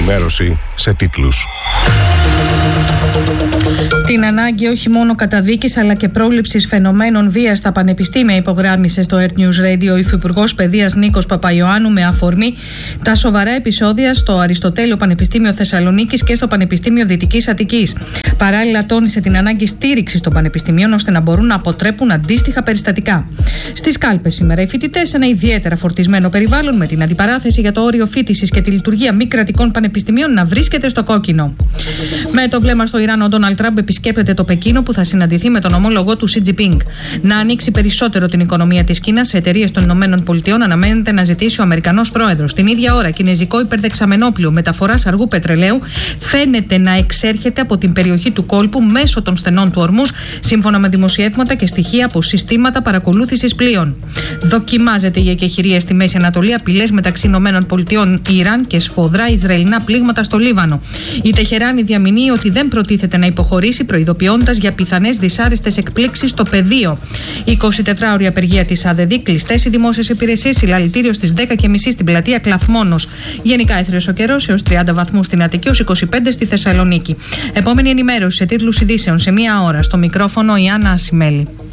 ενημέρωση σε τίτλους. Την ανάγκη όχι μόνο καταδίκης αλλά και πρόληψης φαινομένων βίας στα πανεπιστήμια υπογράμμισε στο Earth News Radio ο Υφυπουργός Παιδείας Νίκος Παπαϊωάννου με αφορμή τα σοβαρά επεισόδια στο Αριστοτέλειο Πανεπιστήμιο Θεσσαλονίκης και στο Πανεπιστήμιο Δυτικής Αττικής. Παράλληλα, τόνισε την ανάγκη στήριξης των πανεπιστημίων ώστε να μπορούν να αποτρέπουν αντίστοιχα περιστατικά. Στις κάλπες σήμερα οι φοιτητές σε ένα ιδιαίτερα φορτισμένο περιβάλλον με την αντιπαράθεση για το όριο φοιτησης και τη λειτουργία μη κρατικών πανεπιστημίων να βρίσκεται στο κόκκινο. Με το βλέμμα στο Ιράν, ο Ντόναλντ Τραμπ επισκέπτεται το Πεκίνο που θα συναντηθεί με τον ομόλογό του Σι Τζινπίνγκ. Να ανοίξει περισσότερο την οικονομία της Κίνας σε εταιρείες των ΗΠΑ αναμένεται να ζητήσει ο Αμερικανός πρόεδρος. Την ίδια ώρα, κινεζικό υπερδεξαμενόπλιο μεταφοράς αργού πετρελαίου φαίνεται να εξέρχεται από την περιοχή του κόλπου μέσω των στενών του Ορμούς, σύμφωνα με δημοσιεύματα και στοιχεία από συστήματα παρακολούθησης πλοίων. Δοκιμάζεται η εκεχηρία στη Μέση Ανατολή, απειλές μεταξύ ΗΠΑ, Ιράν και σφοδρά Ισραηλινά πλήγματα στο Λίβανο. Η Τεχεράνη διαμηνύει ότι δεν προτίθεται να υποχωρήσει, προειδοποιώντας για πιθανές δυσάρεστες εκπλήξεις στο πεδίο. Η 24ωρη απεργία της ΑΔΔ, κλειστές οι δημόσιες υπηρεσίες, συλλαλητήριο στις 10:30 στην πλατεία Κλαθμόνος. Γενικά έθριος ο καιρός έως 30 βαθμούς στην Αττική, έως 25 στη Θεσσαλονίκη. Επόμενη ενημέρωση σε τίτλους ειδήσεων σε 1 ώρα. Στο μικρόφωνο η Άννα Ασημέλη.